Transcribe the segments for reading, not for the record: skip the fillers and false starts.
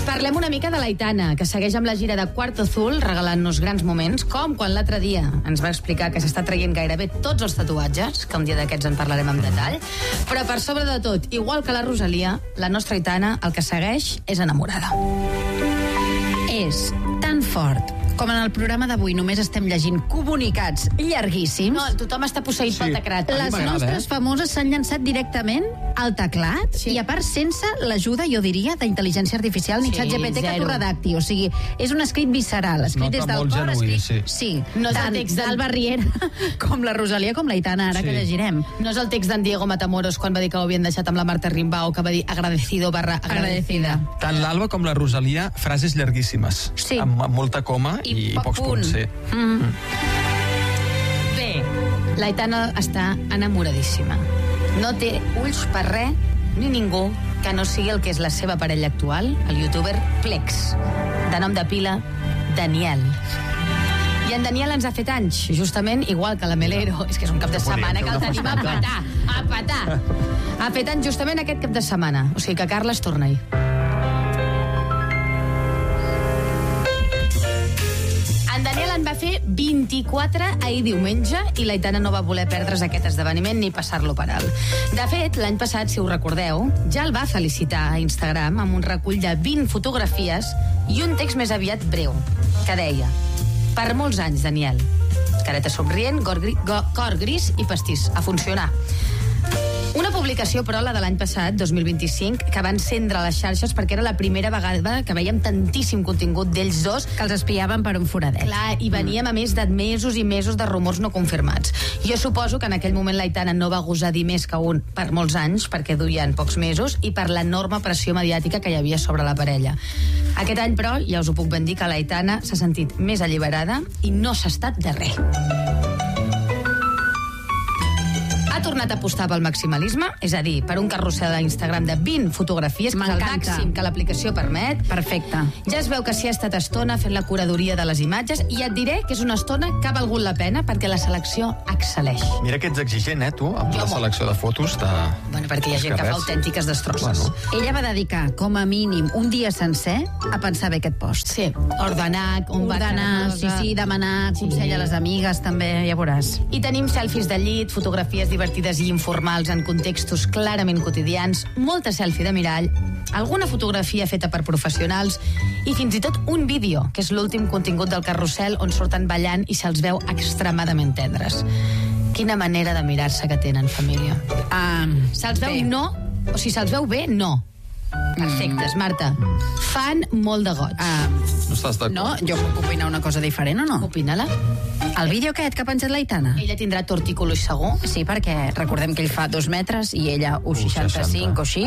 Parlem una mica de l'Aitana, que segueix amb la gira de Cuarto Azul, regalant-nos grans moments, com quan l'altre dia ens va explicar que s'està traient gairebé tots els tatuatges, que un dia d'aquests en parlarem amb detall. Però per sobre de tot, igual que la Rosalia, la nostra Aitana el que segueix és enamorada. És tan fort com en el programa d'avui només estem llegint comunicats llarguíssims. No, tothom està posseït pel teclat. Les nostres famoses s'han llançat directament al teclat i a part sense l'ajuda, jo diria, d'intel·ligència artificial ni ChatGPT que t'ho redacti. O sigui, és un escrit visceral, escrit des del cor, escrit... Sí, no és tant el text del Barriera com la Rosalia com l'Aitana, ara que llegirem. No és el text d'en Diego Matamoros quan va dir que ho havien deixat amb la Marta Rimbau, que va dir agradecido / agradecida. Tant l'Alba com la Rosalia, frases llarguíssimes, amb molta coma i pocs punts. Bé, l'Aitana està enamoradíssima. No té ulls per res ni ningú que no sigui el que és la seva parella actual, el youtuber Plex, de nom de pila Daniel. I en Daniel ens ha fet anys, justament igual que la Melero. És que és un cap de setmana que el tenim a petar. Ha fet anys justament aquest cap de setmana. O sigui que Carles torna-hi. En Daniel en va fer 24 ahir diumenge i l'Aitana no va voler perdre's aquest esdeveniment ni passar-lo per alt. De fet, l'any passat, si ho recordeu, ja el va felicitar a Instagram amb un recull de 20 fotografies i un text més aviat breu, que deia: per molts anys, Daniel. Careta somrient, cor gris i pastís. A funcionar. Una publicació, però, la de l'any passat, 2025, que va encendre les xarxes perquè era la primera vegada que veiem tantíssim contingut d'ells dos. Que els espiaven per un foradet. Clar, i veníem a més de mesos i mesos de rumors no confirmats. Jo suposo que en aquell moment l'Aitana no va gosar dir més que un per molts anys, perquè duien pocs mesos, i per l'enorme pressió mediàtica que hi havia sobre la parella. Aquest any, però, ja us ho puc ben dir, que l'Aitana s'ha sentit més alliberada i no s'ha estat de res. Ha tornat a apostar pel maximalisme, és a dir, per un carrusel d'Instagram de 20 fotografies, que és el màxim que l'aplicació permet. Perfecte. Ja es veu que s'hi ha estat estona fent la curadoria de les imatges i et diré que és una estona que ha valgut la pena perquè la selecció excel·leix. Mira que ets exigent, tu, amb la selecció de fotos de... Bueno, perquè hi ha gent que fa autèntiques destrosses. Ella va dedicar, com a mínim, un dia sencer a pensar bé aquest post. Sí, ordenar, sí, demanar consell a les amigues, també, ja veuràs. I tenim selfies de llit, fotografies divertides i informals en contextos clarament quotidians, molta selfie de mirall, alguna fotografia feta per professionals i fins i tot un vídeo, que és l'últim contingut del carrusel on surten ballant i se'ls veu extremadament tendres. Quina manera de mirar-se que tenen, família. Se'ls veu no, o si se'ls veu bé, no. Perfectes, Marta. Fan molt de goig. No estàs d'acord? No, jo puc opinar una cosa diferent o no? Opina-la. El vídeo aquest que ha penjat l'Aitana? Ella tindrà tortícolo i segur? Sí, perquè recordem que ell fa 2 metres i ella 1,65 o així.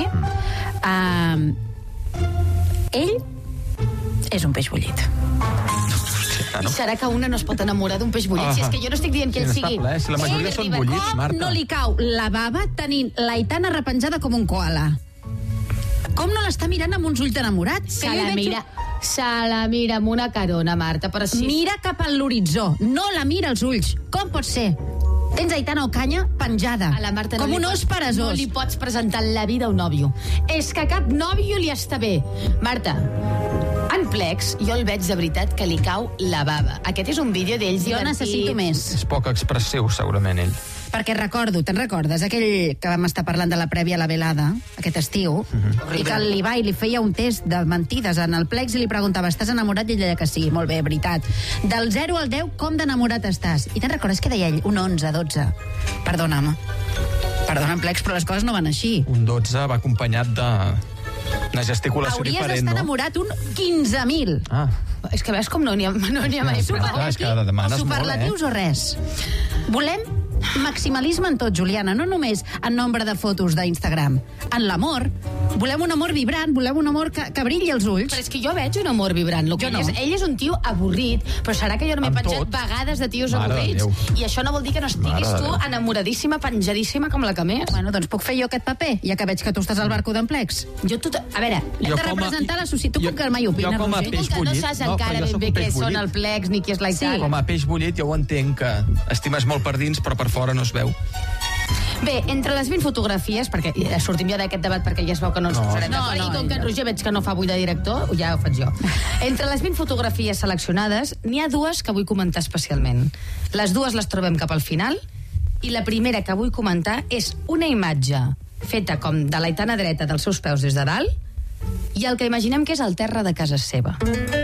Ell és un peix bullit. I serà que una no es pot enamorar d'un peix bullit? Si és que jo no estic dient que ell sigui... Si la majoria són bullits, Marta. No li cau la bava tenint l'Aitana repenjada com un koala. Com no l'està mirant amb uns ulls enamorat? Se la mira amb una carona, Marta, però sí... Mira cap a l'horitzó, no la mira als ulls. Com pot ser? Tens Aitana Ocaña penjada, a la Marta com un os peresós. No li pots presentar en la vida un nòvio. És que cap nòvio li està bé. Marta, en Plex, jo el veig de veritat que li cau la bava. Aquest és un vídeo d'ells divertit. Jo necessito més. És poc expressiu, segurament, ell. Perquè recordo, te'n recordes, aquell que vam estar parlant de la prèvia a la velada, aquest estiu, i que l'Ibai li feia un test de mentides en el Plex i li preguntava, estàs enamorat? I ell deia que sí, molt bé, veritat. Del 0 al 10, com d'enamorat estàs? I te'n recordes que deia ell? Un 11, 12. Perdona'm, Plex, però les coses no van així. Un 12 va acompanyat de... una gesticulació diferent, no? Hauries d'estar enamorat un 15.000. És que veus com no n'hi ha mai. Superlatius o res? Volem maximalisme en tot, Juliana, no només en nombre de fotos d'Instagram. En l'amor, volem un amor vibrant, volem un amor que brilli els ulls. Però és que jo veig un amor vibrant. Ell és un tio avorrit, però serà que jo no m'he penjat vegades de tios avorrits? I això no vol dir que no estiguis tu enamoradíssima, penjadíssima com la que més. Bueno, doncs puc fer jo aquest paper, ja que veig que tu estàs al barco d'en Plex. A veure, hem de representar la societat. Tu com que mai opines, jo com a peix bullit, no saps encara ben bé què són el Plex ni qui és l'Aitana. Com a peix bullit jo ho entenc, que estimes molt per dins però per fora no es veu. Bé, entre les 20 fotografies, perquè sortim ja d'aquest debat perquè ja es veu que no ens posarem d'acord, i com que en Roger veig que no fa avui de director, ja ho faig jo. Entre les 20 fotografies seleccionades, n'hi ha dues que vull comentar especialment. Les dues les trobem cap al final, i la primera que vull comentar és una imatge feta com de l'Aitana dreta dels seus peus des de dalt, i el que imaginem que és el terra de casa seva.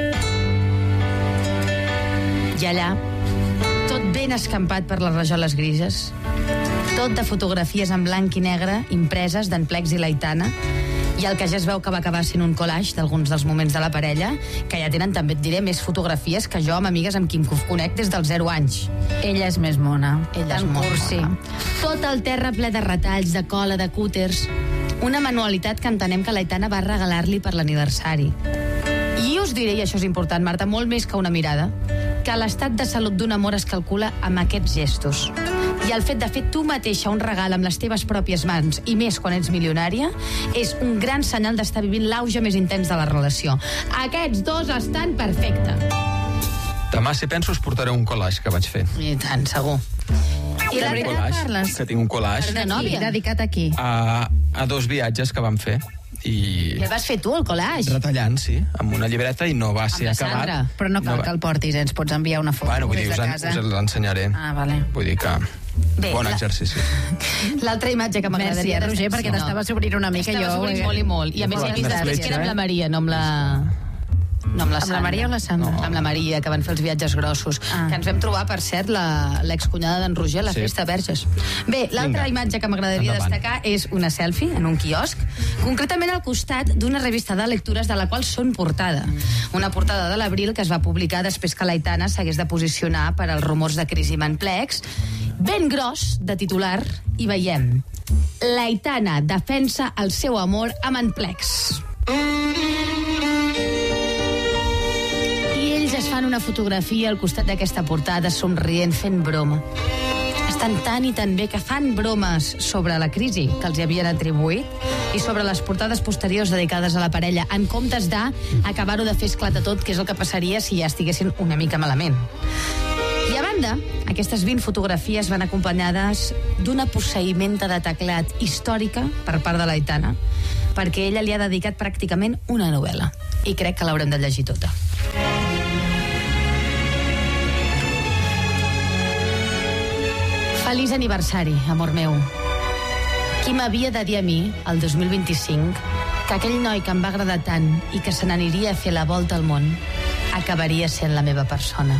I allà, tot ben escampat per les rajoles grises, tot de fotografies en blanc i negre impreses d'en Plex i l'Aitana, i el que ja es veu que va acabar sent un collage d'alguns dels moments de la parella, que ja tenen, també et diré, més fotografies que jo amb amigues amb qui em conec des dels 0 anys. Ella és més mona. Ella és molt mona. Tot el terra ple de retalls, de cola, de cúters. Una manualitat que entenem que l'Aitana va regalar-li per l'aniversari. I us diré, i això és important, Marta, molt més que una mirada, que l'estat de salut d'un amor es calcula amb aquests gestos. I el fet de fer tu mateixa un regal amb les teves pròpies mans, i més quan ets milionària, és un gran senyal d'estar vivint l'auge més intens de la relació. Aquests dos estan perfectes. Demà, si penso, us portaré un collage que vaig fer. I tant, segur. I de veritat parles? Que tinc un collage. De nòvia? Dedicat a qui? A 2 viatges que vam fer. I el vas fer tu, el collage? Retallant, sí, amb una llibreta, i no va ser acabat. Sandra. Però no cal que el portis, ens pots enviar una foto Bueno, vull dir, des de casa. us l'ensenyaré. Ah, vale. Vull dir que... Bé, bon exercici. L'altra imatge que m'agradaria... Merci, Roger, perquè t'estaves obrint una mica. Estaves obrint molt i molt. I a més he vist després que era amb la Maria, no amb la... No, amb la Sandra. Amb la Maria o la Sandra? No. Amb la Maria, que van fer els viatges grossos. Que ens vam trobar, per cert, l'excunyada d'en Roger a la festa Verges. Bé, l'altra imatge que m'agradaria destacar és una selfie en un quiosc, concretament al costat d'una revista de lectures de la qual són portada. Una portada de l'Abril que es va publicar després que l'Aitana s'hagués de posicionar per als rumors de crisi amb en Plex. Ben gros, de titular, i veiem: l'Aitana defensa el seu amor amb en Plex. Es fan una fotografia al costat d'aquesta portada somrient, fent broma. Estan tan i tan bé que fan bromes sobre la crisi que els hi havien atribuït i sobre les portades posteriors dedicades a la parella, en comptes d'acabar-ho de fer esclatar tot, que és el que passaria si ja estiguessin una mica malament. I a banda, aquestes 20 fotografies van acompanyades d'una posseïmenta de teclat històrica per part de l'Aitana, perquè ella li ha dedicat pràcticament una novel·la. I crec que l'haurem de llegir tota. Feliç aniversari, amor meu. Qui m'havia de dir a mi, el 2025, que aquell noi que em va agradar tant i que se n'aniria a fer la volta al món, acabaria sent la meva persona.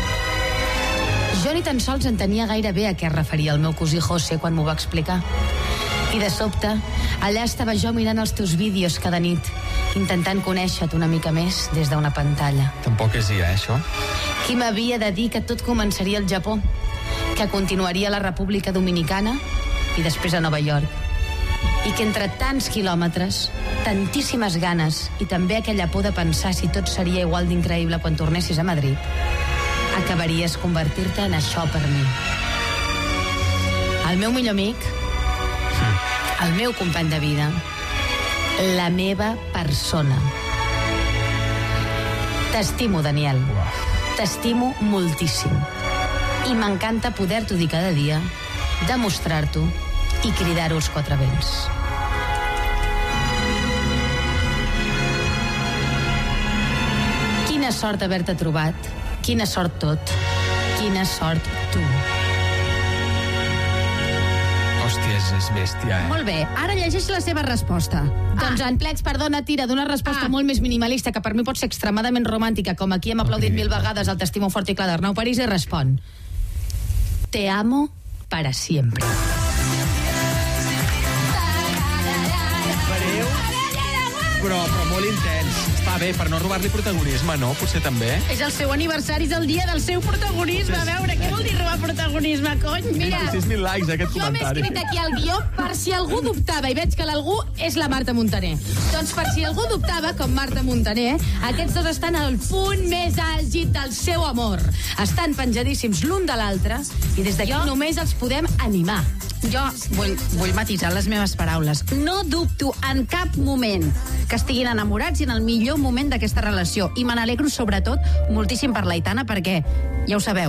Jo ni tan sols entenia gaire bé a què es referia el meu cosí José quan m'ho va explicar. I de sobte, allà estava jo mirant els teus vídeos cada nit, intentant conèixer-te una mica més des d'una pantalla. Tampoc és ja, això? Qui m'havia de dir que tot començaria al Japó, que continuaria a la República Dominicana i després a Nova York, i que entre tants quilòmetres, tantíssimes ganes i també aquella por de pensar si tot seria igual d'increïble quan tornessis a Madrid, acabaries convertir-te en això per mi. El meu millor amic, el meu company de vida, la meva persona. T'estimo, Daniel. T'estimo moltíssim. I m'encanta poder-t'ho dir cada dia, demostrar-t'ho i cridar-ho als 4 vents. Quina sort haver-te trobat, quina sort tot, quina sort tu. Hòstia, és bèstia, Molt bé, ara llegeix la seva resposta. Doncs en Plex, perdona, tira d'una resposta molt més minimalista, que per mi pot ser extremadament romàntica, com aquí hem aplaudit 1000 vegades el T'estimo fort i clar d'Arnau París, i respon: te amo para siempre. Però molt intens. Està bé, per no robar-li protagonisme, no? Potser també. És el seu aniversari, és el dia del seu protagonisme. A veure, què vol dir robar protagonisme, cony? Mira, 26.000 likes, aquest jo m'he comentari. escrit aquí al guió per si algú dubtava, i veig que l'algú és la Marta Montaner. Doncs per si algú dubtava, com Marta Montaner, aquests dos estan al punt més àlgid del seu amor. Estan penjadíssims l'un de l'altre i des d'aquí només els podem animar. jo vull matisar les meves paraules. No dubto en cap moment que estiguin enamorats i en el millor moment d'aquesta relació. I me n'alegro, sobretot, moltíssim per l'Aitana, perquè, ja ho sabeu,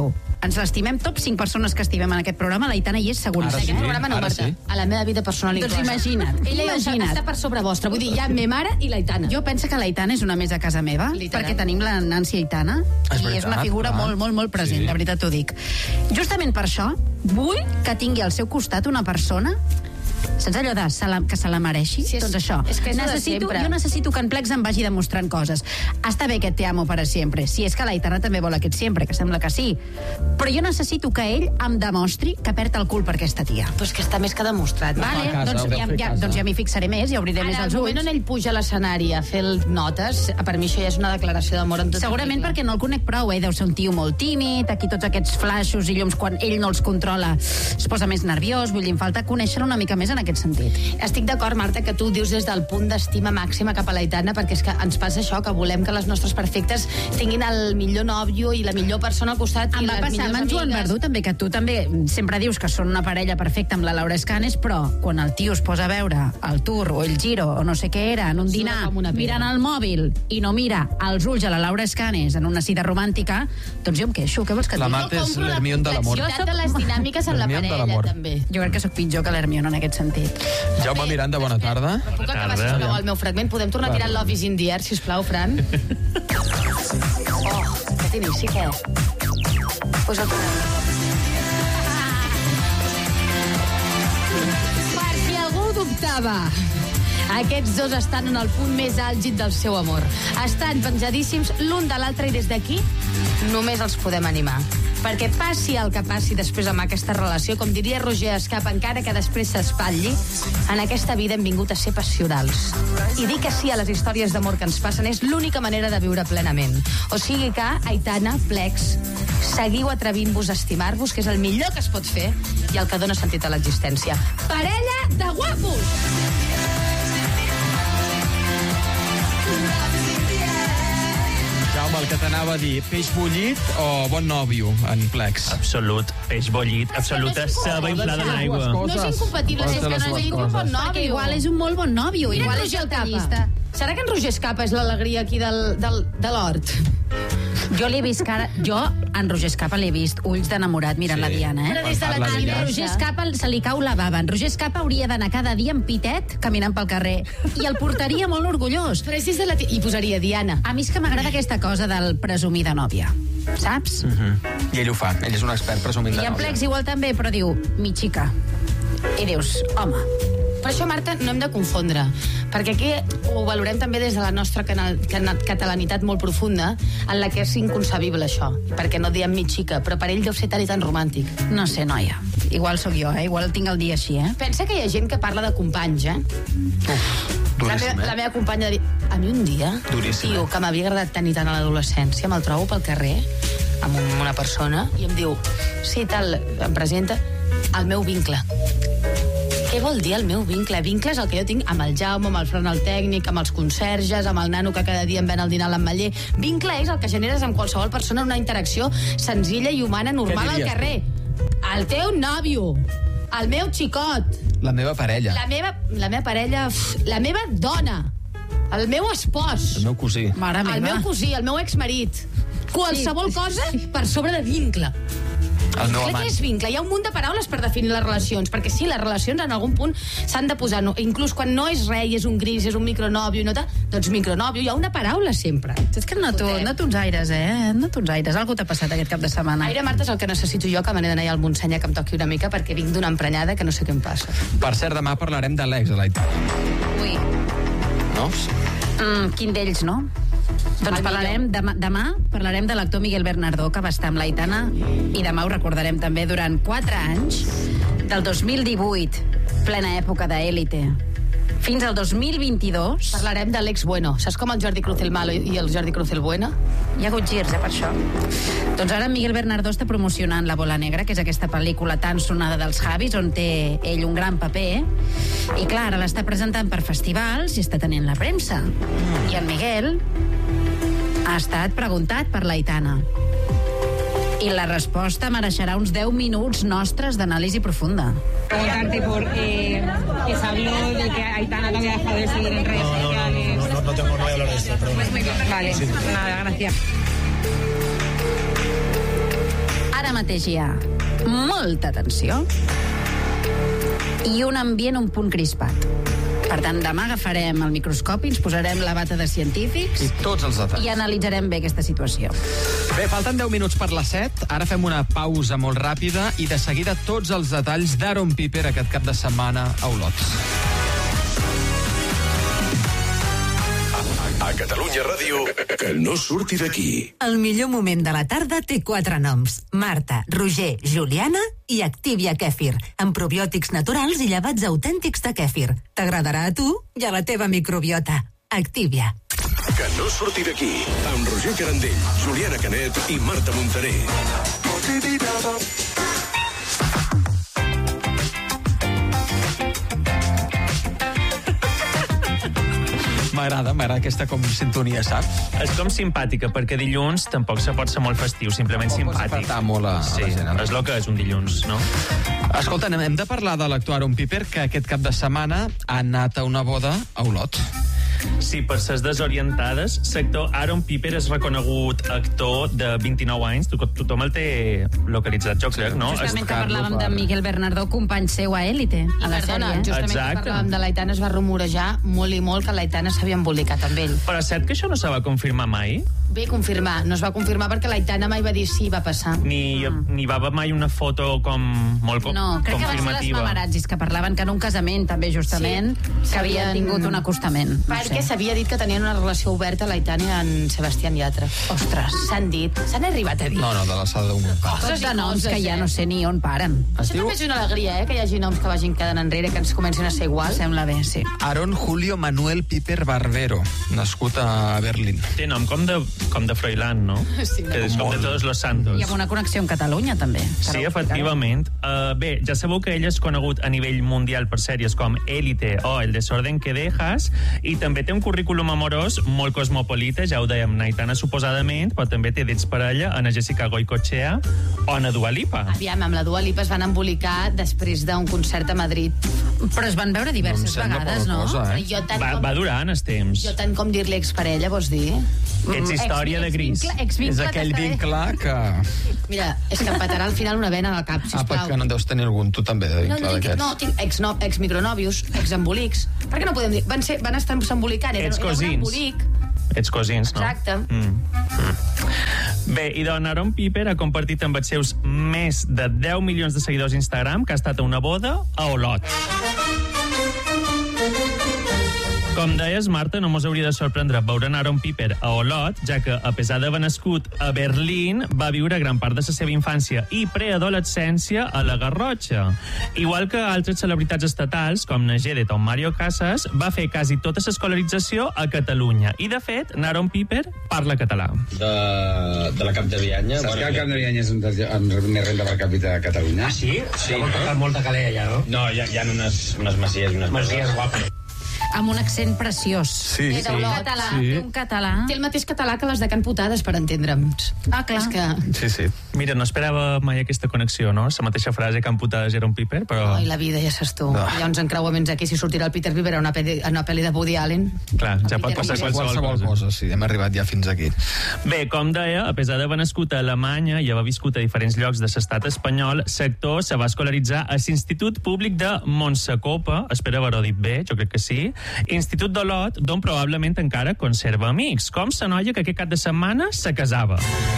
ens l'estimem top 5 persones que estimem en aquest programa, l'Aitana hi és seguríssim. Aquest programa no, Marta. A la meva vida personal Doncs inclosa. imagina't. Ella està per sobre vostra. Vull dir, hi ha me mare i l'Aitana. Jo penso que l'Aitana és una més a casa meva, Literal. perquè tenim la Nancy Aitana, i és una figura molt present, de veritat t'ho dic. Justament per això, vull que tingui al seu costat una persona, saps allò de que se la mereixi? Sí, doncs això. És que és de sempre. Jo necessito que en Plex em vagi demostrant coses. Està bé aquest te amo para siempre. Si és que l'Aitana també vol aquest sempre, que sembla que sí. Però jo necessito que ell em demostri que perd el cul per aquesta tia. Però és que està més que demostrat. Vale, doncs ja m'hi fixaré més i obriré més els ulls. Ara, el moment on ell puja a l'escenari a fer notes, per mi això ja és una declaració d'amor en tot. Segurament perquè no el conec prou, deu ser un tio molt tímid, aquí tots aquests flaixos i llums, quan ell no els controla, es posa més nerviós, vull dir, em falta conèixer-lo una mica més en aquest sentit. Estic d'acord, Marta, que tu dius des del punt d'estima màxima cap a l'Aitana, perquè és que ens passa això, que volem que les nostres perfectes tinguin el millor nòvio i la millor persona al costat. Em va passar amb en Joan Verdú, també, que tu també sempre dius que són una parella perfecta amb la Laura Escanes, però quan el tio es posa a veure el Tour o el Giro o no sé què era, en un dinar, mirant el mòbil i no mira als ulls a la Laura Escanes en una cita romàntica, doncs jo em queixo, què vols que et La digui? Marta és l'Hermione de l'amor. Jo soc de les dinàmiques en la parella, també. Jo crec que sóc pitjor que l'Hermione en aquest sentit. Jaume Miranda, bona tarda. Puc acabar, sisplau, el meu fragment? Podem tornar a tirar Love is in the air, sisplau, Fran? Oh, aquest inici, què? Pues el tornem. Per si algú dubtava, aquests dos estan en el punt més àlgid del seu amor. Estan penjadíssims l'un de l'altre i des d'aquí només els podem animar. Perquè passi el que passi després amb aquesta relació, com diria Roger Escap, encara que després s'espatlli, en aquesta vida hem vingut a ser passionals. I dir que sí a les històries d'amor que ens passen és l'única manera de viure plenament. O sigui que, Aitana, Plex, seguiu atrevint-vos a estimar-vos, que és el millor que es pot fer i el que dona sentit a l'existència. Parella de guapos! Jaume, el que t'anava a dir, peix bullit o bon nòvio en Plex? Absolut, peix bullit, absoluta ceba inflada en aigua. No és incompatible, és que no és un bon nòvio. Perquè igual és un molt bon nòvio, Mira igual en és Roger el Escapa. tallista. Serà que en Roger Escapa és l'alegria aquí de l'hort? Jo l'he vist cara... Jo, en Roger Escapa, l'he vist ulls d'enamorat mirant la Diana, Però des de la Parla tània, d'ella. A Roger Escapa se li cau la bava. En Roger Escapa hauria d'anar cada dia amb pitet caminant pel carrer. I el portaria molt orgullós. Però és des de la I posaria Diana. A mi és que m'agrada aquesta cosa del presumir de nòvia. Saps? I ell ho fa, ell és un expert presumint de I en nòvia. Plex igual també, però diu, mi xica. I dius, home, Per això, Marta, no hem de confondre, perquè aquí ho valorem també des de la nostra catalanitat molt profunda, en la que és inconcebible això, perquè no diem mi xica, però per ell deu ser tan i tan romàntic. no sé, noia. Igual sóc jo, igual tinc el dia així, Pensa que hi ha gent que parla de companys, Duríssim, La meva companya de dir, a mi un dia, Duríssim, tio, que m'havia agradat tant i tant a l'adolescència, me'l trobo pel carrer amb una persona i em diu, sí, tal, em presenta el meu vincle. Què vol dir el meu vincle? Vincle és el que jo tinc amb el Jaume, amb el Fran el tècnic, amb els conserges, amb el nano que cada dia em ven al dinar a l'Ametller. Vincle és el que generes amb qualsevol persona una interacció senzilla i humana, normal al diries, carrer. El teu nòvio, el meu xicot, La meva parella, la meva parella, la meva dona, el meu espòs, el meu cosí. Mare el meva. meu cosí, el meu exmarit. Qualsevol cosa per sobre de vincle. El meu Què amant. és vincle? Hi ha un munt de paraules per definir les relacions, perquè sí, les relacions en algun punt s'han de posar, inclús quan no és res, és un gris, és un micronòvio, doncs micronòvio, hi ha una paraula sempre. És que noto uns aires, noto uns aires. Algú t'ha passat aquest cap de setmana. Aire, Marta, és el que necessito jo, que me n'he d'anar al Montseny que em toqui una mica, perquè vinc d'una emprenyada que no sé què em passa. Per cert, demà parlarem de l'ex de l'Aitana. Ui. No? Quin d'ells, no? Doncs El parlarem, demà parlarem de l'actor Miguel Bernardó, que va estar amb l'Aitana, i demà ho recordarem també durant 4 anys, del 2018, plena època d'Élite, fins al 2022. Parlarem de l'ex bueno. Saps com el Jordi Cruz el malo i el Jordi Cruz el bueno? Hi ha hagut girs, per això. Doncs ara en Miguel Bernardó està promocionant La Bola Negra, que és aquesta pel·lícula tan sonada dels Javis, on té ell un gran paper. I clar, ara l'està presentant per festivals i està tenint la premsa. I en Miguel ha estat preguntat per l'Aitana. I la resposta mereixerà uns 10 minuts nostres d'anàlisi profunda. Preguntarte por que se habló de que Aitana te había dejado de seguir en redes sociales. No tengo, no voy a hablar de esto, perdón. Vale, nada, gracias. Ara mateix hi ha molta tensió i un ambient un punt crispat. Per tant, demà agafarem el microscopi, ens posarem la bata de científics I tots els detalls. i analitzarem bé aquesta situació. Bé, falten 10 minuts per les 7. Ara fem una pausa molt ràpida i de seguida tots els detalls d'Aaron Piper aquest cap de setmana a Olot. A Catalunya Ràdio, que no surti d'aquí. El millor moment de la tarda té 4 noms. Marta, Roger, Juliana i Activia Kèfir, amb probiòtics naturals i llevats autèntics de kèfir. T'agradarà a tu i a la teva microbiota. Activia. Que no surti d'aquí. Amb Roger Carandell, Juliana Canet i Marta Montaner. M'agrada aquesta com sintonia, saps? És com simpàtica, perquè dilluns tampoc se pot ser molt festiu, simplement Tampoc pots simpàtic. apretar molt a la gent, és el que és un dilluns, no? Escolta, hem de parlar de l'actor Aaron Piper, que aquest cap de setmana ha anat a una boda a Olot. Sí, per ses desorientades, l'actor Aaron Piper és reconegut actor de 29 anys. Tothom el té localitzat, jo crec, no? Justament que parlàvem de Miguel Bernardó, company seu a Élite, a la Perdona, sèrie. justament Exacte. que parlàvem de l'Aitana, es va rumorejar molt i molt que l'Aitana s'havia embolicat amb ell. Però és cert que això no se va confirmar mai? Bé, confirmar. No es va confirmar perquè l'Aitana mai va dir sí, va passar. Ni va haver mai una foto com molt No, crec que van ser les confirmativa? mamarazzis que parlaven que en un casament, també, justament, Sí, que havien s'havien- tingut un acostament. No Perquè sé. s'havia dit que tenien una relació oberta l'Aitana i en Sebastián Yatra. Ostres. S'han arribat a dir. No, de l'alçada d'un pas. Tots de i noms coses, que ja no sé ni on paren. Això també és una alegria, que hi hagi noms que vagin quedant enrere, que ens comencin a ser igual. Sembla bé, sí. Aaron Julio Manuel Piper Barbero, nascut a Berlín. Té nom com de Froilán, no? Sí, que és com de Todos los Santos. I amb una connexió amb Catalunya, també. Sí, efectivament. Bé, ja sabeu que ell és conegut a nivell mundial per sèries com Élite o El desorden que dejas, i també té un currículum amorós molt cosmopolita, ja ho dèiem, Aitana suposadament, però també té dits parella Ana Jessica Goicoechea o Ana Dua Lipa. Aviam, amb la Dua Lipa es van embolicar després d'un concert a Madrid. Però es van veure diverses No em sembla vegades, poca no? cosa, eh? Jo tant Va durar en els temps. Jo tant com dir-li exparella, vols dir? Ets història de gris. És aquell vincle que... Mira, és que em petarà al final una vena en el cap, sisplau. perquè no en deus tenir algun, tu també, de vincle d'aquests. tinc ex-micronòvios, ex-embolics. Per què no podem dir? Van estar embolicant, era Ets un cosins. embolic. Ets cosins, no? Exacte. Bé, i doncs Aaron Piper ha compartit amb els seus més de 10 milions de seguidors a Instagram que ha estat a una boda a Olot. Com deies, Marta, no mos hauria de sorprendre veure en Aaron Piper a Olot, ja que, a pesar d'haver nascut a Berlín, va viure gran part de la seva infància i preadolescència a la Garrotxa. Igual que altres celebritats estatals, com Najedet o Mario Casas, va fer quasi tota l'escolarització a Catalunya. I, de fet, Aaron Piper parla català. de la Cap de Bianya. Saps que el Camp de Bianya és un dels amb més renda per càpita de Catalunya? Ah, sí? Sí, no? molta calella allà, no? No, hi ha unes masies i unes masies guapes. Amb un accent preciós. Sí, És sí. d'Olot. Català, Sí. té un català. Té el mateix català que les de Can Putades, per entendre'ns. Ah, clar. És que... Sí, sí. Mira, no esperava mai aquesta connexió, no? La mateixa frase que amputades era un Piper, però... Ai, la vida, ja saps tu. No. Hi ha uns encreuaments aquí, si sortirà el Peter Piper a una pel·li de Woody Allen. Clar, ja El pot Peter passar Piper. qualsevol cosa. cosa, sí, hem arribat ja fins aquí. Bé, com deia, a pesar d'haver nascut a Alemanya i haver viscut a diferents llocs de l'estat espanyol, l'actor se va escolaritzar a l'Institut Públic de Montsecopa, espero haver-ho dit bé, jo crec que sí, Institut d'Olot, d'on probablement encara conserva amics, com la noia que aquest cap de setmana se casava.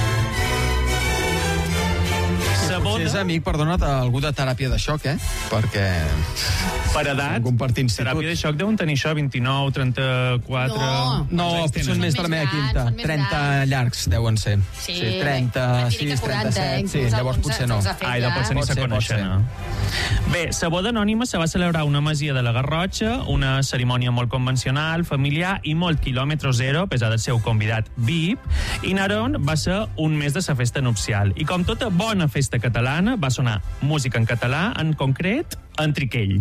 La Potser és boda, amic, perdona't, algú de teràpia de xoc, perquè... per edat, compartir institut. teràpia de xoc deuen tenir això, 29, 34... No. No, Quants anys són tenen? més de la meva Són més quinta. grans, són més 30 grans. llargs deuen ser. Sí, 36, 37, sí, llavors potser no. Ai, de potser ni Pot se ser, coneixen. pot No? Bé, la boda anònima se va celebrar a una masia de la Garrotxa, una cerimònia molt convencional, familiar i molt quilòmetre zero, a pesar del seu convidat VIP, i Aaron va ser un mes de la festa nupcial. I com tota bona festa catalana, va sonar música en català, en concret, en Triquell.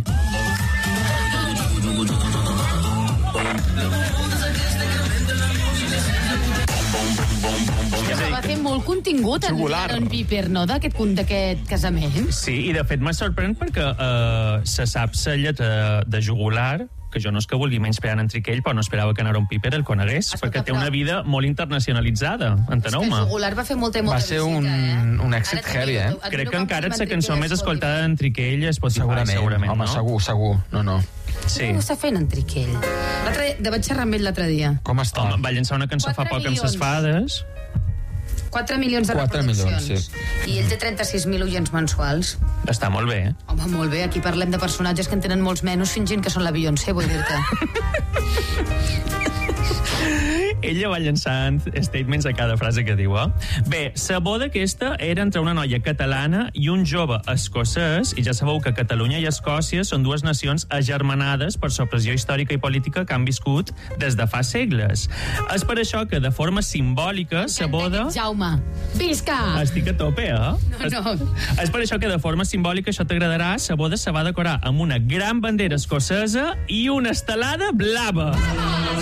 Va fer molt contingut en Jugular. Aaron Piper, no?, d'aquest casament. Sí, i de fet me sorprèn perquè se sap la lletra de Jugular, que jo no és que vulgui menysprear en Enriquell, però no esperava que en Aaron Piper el conegués, perquè té una vida molt internacionalitzada, enteneu-me. És que Jugular va fer molta Va ser un èxit heavy, eh? Crec que encara és la cançó més escoltada d'Enriquell a Spotify, segurament, home, no? segur. No. Sí. Què està fent, Enriquell? Vaig xerrar amb ell l'altre dia. Com està? Home, va llançar una cançó fa poc amb ses fades. 4 milions de reproduccions. I ell té 36.000 oients mensuals. Està molt bé, eh? Home, molt bé. Aquí parlem de personatges que en tenen molts menys fingint que són la Beyoncé, vull dir-te. Ella va llançant statements a cada frase que diu, Bé, la boda aquesta era entre una noia catalana i un jove escocès, i ja sabeu que Catalunya i Escòcia són dues nacions agermanades per l'opressió històrica i política que han viscut des de fa segles. És per això que, de forma simbòlica, la boda... Jaume, visca! Estic a tope, No. És per això que, de forma simbòlica, això t'agradarà, la boda se va decorar amb una gran bandera escocesa i una estelada blava.